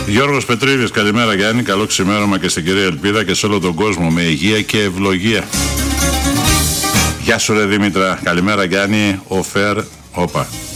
Γιώργος Πετρίδης, καλημέρα Γιάννη, καλό ξημέρωμα και στην κυρία Ελπίδα και σε όλο τον κόσμο με υγεία και ευλογία. Γεια σου ρε Δήμητρα, καλημέρα Γιάννη, όπα.